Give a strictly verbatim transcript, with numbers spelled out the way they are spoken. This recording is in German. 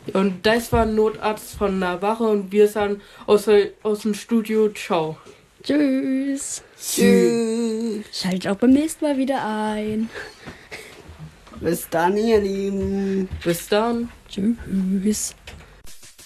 Und das war ein Notarzt von der Wache und wir sind aus, aus dem Studio. Ciao. Tschüss. Tschüss. Schaltet auch beim nächsten Mal wieder ein. Bis dann, ihr Lieben. Bis dann. Tschüss.